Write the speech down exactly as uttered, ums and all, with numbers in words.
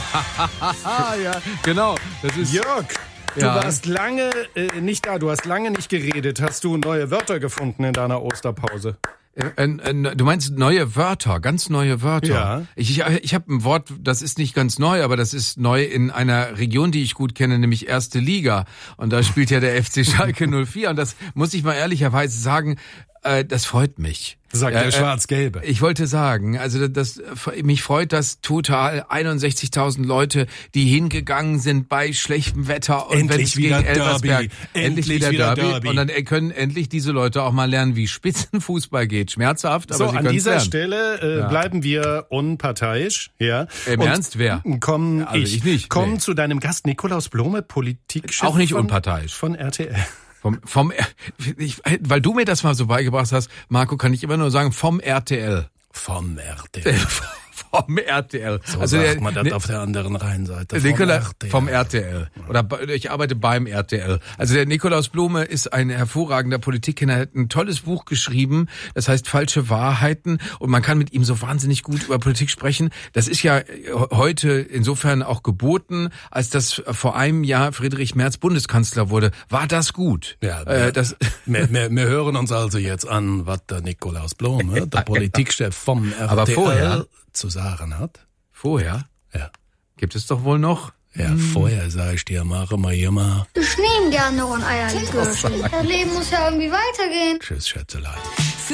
ja, genau. Das ist Jörg, du Ja. warst lange äh, nicht da, du hast lange nicht geredet. Hast du neue Wörter gefunden in deiner Osterpause? Äh, äh, du meinst neue Wörter, ganz neue Wörter. Ja. Ich, ich, ich habe ein Wort, das ist nicht ganz neu, aber das ist neu in einer Region, die ich gut kenne, nämlich erste Liga. Und da spielt ja der F C Schalke null vier. Und das muss ich mal ehrlicherweise sagen, äh, das freut mich. Sagt Ja, der äh, Schwarz-Gelbe. Ich wollte sagen, also das, mich freut das total. einundsechzigtausend Leute, die hingegangen sind bei schlechtem Wetter und Endlich wenn es wieder gegen Elversberg, Derby. endlich, Endlich wieder, wieder Derby. Derby. Und dann können endlich diese Leute auch mal lernen, wie Spitzenfußball geht. Schmerzhaft, aber So, sie an können dieser lernen. Stelle äh, Ja. bleiben wir unparteiisch. Ja. Im Und Ernst, wer? Kommen Also ich, ich nicht, Komm nee. zu deinem Gast Nikolaus Blome, Politikchef Auch nicht von, unparteiisch. von R T L. Vom, vom, ich, weil du mir das mal so beigebracht hast, Marco, kann ich immer nur sagen, vom R T L. Vom R T L. Vom R T L. So also sagt der, man das ne, auf der anderen Rheinseite. Vom Nikola, R T L. vom R T L. Oder bei- ich arbeite beim R T L. Also der Nikolaus Blume ist ein hervorragender Politikkenner. Er hat ein tolles Buch geschrieben, das heißt Falsche Wahrheiten. Und man kann mit ihm so wahnsinnig gut über Politik sprechen. Das ist ja heute insofern auch geboten, als dass vor einem Jahr Friedrich Merz Bundeskanzler wurde. War das gut? Ja, äh, das wir, wir, wir hören uns also jetzt an, was der Nikolaus Blome, der Politikchef vom R T L, Aber vorher- zu sagen hat. vorher Ja. gibt es doch wohl noch. Ja, vorher sag ich dir, machen wir hier mal. Ich nehme gerne noch ein Eierlikörchen. Das Leben muss ja irgendwie weitergehen. Tschüss, Schätzelein.